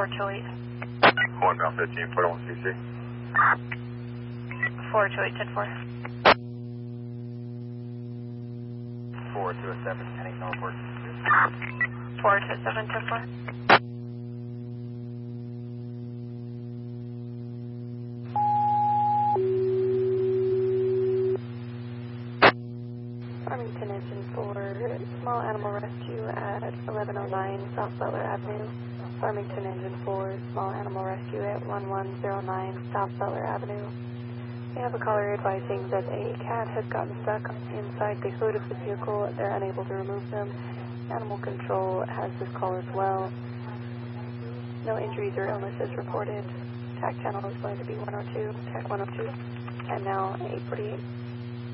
4208. 1 mile 15, put on CC. 4208, 10-4. 4207, heading northward. 4207, 10-4. Farmington Engine 4, small animal rescue at 1109 South Butler Avenue. Farmington Engine 4, small animal rescue at 1109 South Butler Avenue. We have a caller advising that a cat has gotten stuck inside the hood of the vehicle. They're unable to remove them. Animal control has this call as well. No injuries or illnesses reported. TAC channel is going to be 102, TAC 102, and now 848.